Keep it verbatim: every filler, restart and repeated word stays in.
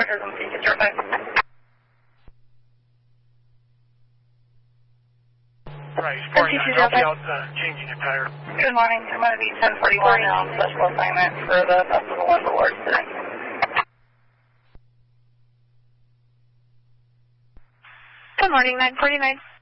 Roger, I'm taking your back. Right, forty-nine. I'll be out uh, changing your tire. Good morning. I'm going to be ten forty-one now on special assignment for the Festival of Awards today. Good morning, nine forty-nine.